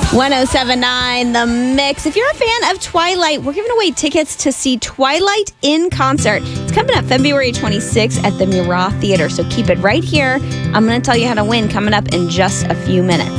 1079 The Mix. If you're a fan of Twilight, we're giving away tickets to see Twilight in concert. It's coming up February 26th at the Murat Theater, so keep it right here. I'm going to tell you how to win coming up in just a few minutes.